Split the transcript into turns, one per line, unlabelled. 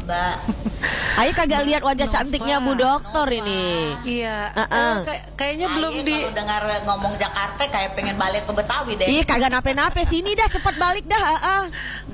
Mbak.
Ayo kagak lihat wajah cantiknya Bu Dokter ini.
Iya. Kayaknya
Nah,
belum di.
kalau dengar ngomong Jakarta kayak pengen balik ke Betawi deh.
Ih kagak nape-nape, sini dah cepet balik dah.